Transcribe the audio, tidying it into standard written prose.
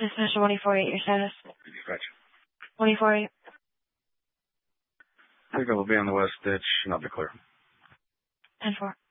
Destination 148, your status. Gotcha. 148. Pickup will be on the west ditch, and I'll be clear. 10-4.